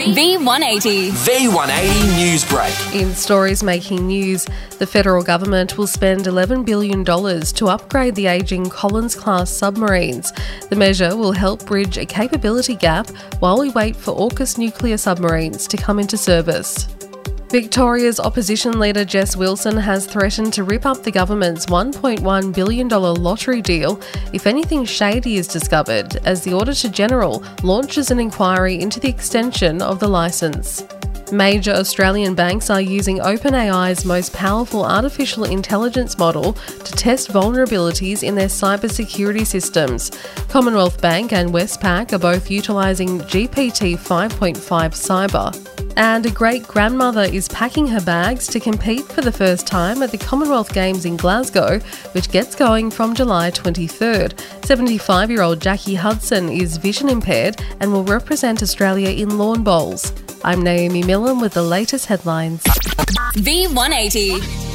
V180. V180 News Break. In stories making news, the federal government will spend $11 billion to upgrade the ageing Collins-class submarines. The measure will help bridge a capability gap while we wait for AUKUS nuclear submarines to come into service. Victoria's opposition leader Jess Wilson has threatened to rip up the government's $1.1 billion lottery deal if anything shady is discovered, as the Auditor-General launches an inquiry into the extension of the licence. Major Australian banks are using OpenAI's most powerful artificial intelligence model to test vulnerabilities in their cybersecurity systems. Commonwealth Bank and Westpac are both utilising GPT 5.5 Cyber. And a great-grandmother is packing her bags to compete for the first time at the Commonwealth Games in Glasgow, which gets going from July 23rd. 75-year-old Jackie Hudson is vision impaired and will represent Australia in lawn bowls. I'm Naomi Millen with the latest headlines. V180.